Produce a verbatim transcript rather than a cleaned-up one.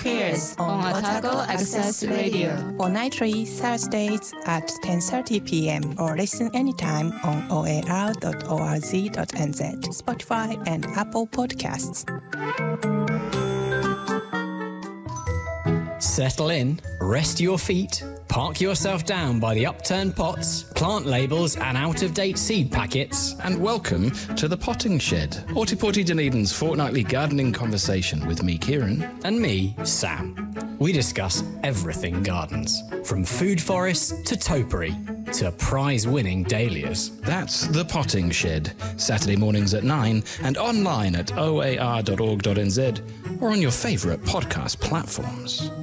Cheers on Otago Access Radio. Fortnightly Thursdays at ten thirty p.m. or listen anytime on o a r dot org dot n z, Spotify and Apple Podcasts. Settle in, rest your feet, park yourself down by the upturned pots, plant labels and out-of-date seed packets. And welcome to The Potting Shed, Hortipoti Dunedin's fortnightly gardening conversation with me, Kieran. And me, Sam. We discuss everything gardens, from food forests to topiary to prize-winning dahlias. That's The Potting Shed, Saturday mornings at nine and online at o a r dot org dot n z or on your favourite podcast platforms.